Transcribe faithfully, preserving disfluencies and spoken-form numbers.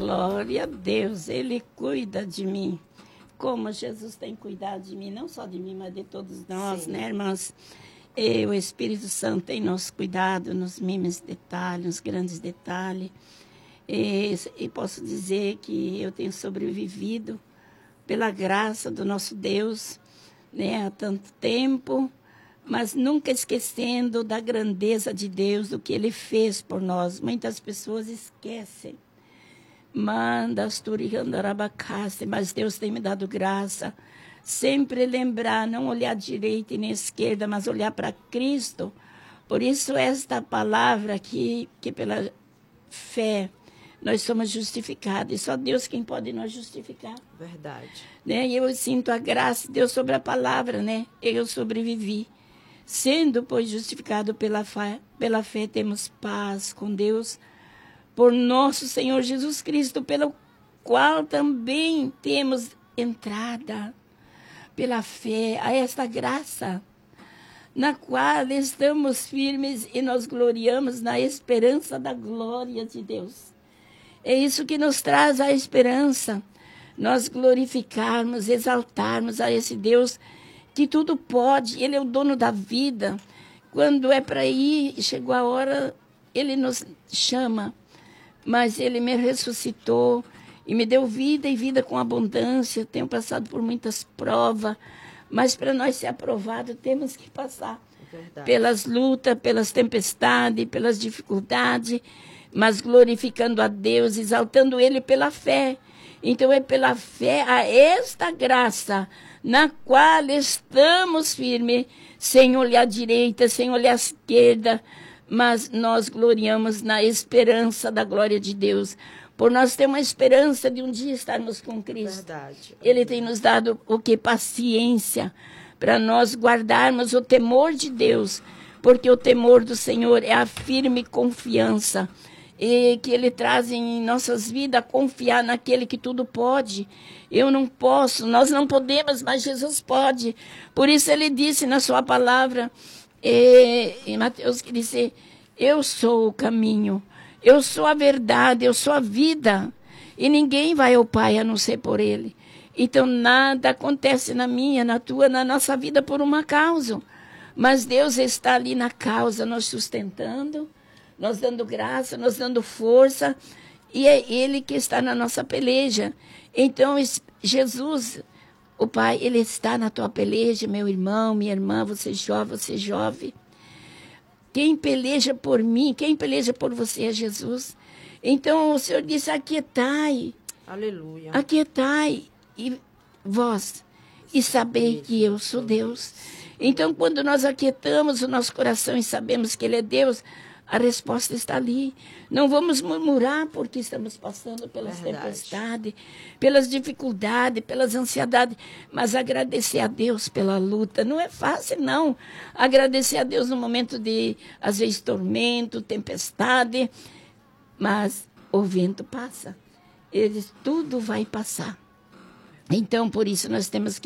Glória a Deus, Ele cuida de mim. Como Jesus tem cuidado de mim, não só de mim, mas de todos nós, Sim. né, irmãs? E o Espírito Santo tem nos cuidado nos mínimos detalhes, nos grandes detalhes. E, e posso dizer que eu tenho sobrevivido pela graça do nosso Deus, né, há tanto tempo, mas nunca esquecendo da grandeza de Deus, do que Ele fez por nós. Muitas pessoas esquecem. Manda, mas Deus tem me dado graça. Sempre lembrar, não olhar à direita e nem à esquerda, mas olhar para Cristo. Por isso, esta palavra aqui, que pela fé nós somos justificados. E só Deus quem pode nos justificar. Verdade. Né? E eu sinto a graça de Deus sobre a palavra, né? Eu sobrevivi. Sendo, pois, justificado pela fé, pela fé, temos paz com Deus, por nosso Senhor Jesus Cristo, pelo qual também temos entrada pela fé a esta graça, na qual estamos firmes e nos gloriamos na esperança da glória de Deus. É isso que nos traz a esperança, nós glorificarmos, exaltarmos a esse Deus que tudo pode, Ele é o dono da vida. Quando é para ir, chegou a hora, Ele nos chama, mas Ele me ressuscitou e me deu vida e vida com abundância. Tenho passado por muitas provas, mas para nós ser aprovado temos que passar Verdade. Pelas lutas, pelas tempestades, pelas dificuldades, mas glorificando a Deus, exaltando Ele pela fé. Então é pela fé a esta graça na qual estamos firmes, sem olhar à direita, sem olhar à esquerda, mas nós gloriamos na esperança da glória de Deus. Por nós ter uma esperança de um dia estarmos com Cristo. Verdade. Ele tem nos dado o que? Paciência, para nós guardarmos o temor de Deus, porque o temor do Senhor é a firme confiança e que Ele traz em nossas vidas, confiar naquele que tudo pode. Eu não posso, nós não podemos, mas Jesus pode. Por isso Ele disse na sua palavra, e, em Mateus, que disse, eu sou o caminho, eu sou a verdade, eu sou a vida, e ninguém vai ao Pai a não ser por Ele. Então nada acontece na minha, na tua, na nossa vida por uma causa. Mas Deus está ali na causa, nos sustentando, nos dando graça, nos dando força, e é Ele que está na nossa peleja. Então, Jesus, o Pai, Ele está na tua peleja, meu irmão, minha irmã, você jovem, você jovem. Quem peleja por mim, quem peleja por você é Jesus. Então, o Senhor disse, aquietai. Aleluia. Aquietai, e vós, e sabei que eu sou Deus. Então, quando nós aquietamos o nosso coração e sabemos que Ele é Deus, a resposta está ali. Não vamos murmurar porque estamos passando pelas Verdade. tempestades, pelas dificuldades, pelas ansiedades, mas agradecer a Deus pela luta. Não é fácil, não. Agradecer a Deus no momento de, às vezes, tormento, tempestade, mas o vento passa. Ele, tudo vai passar. Então, por isso, nós temos que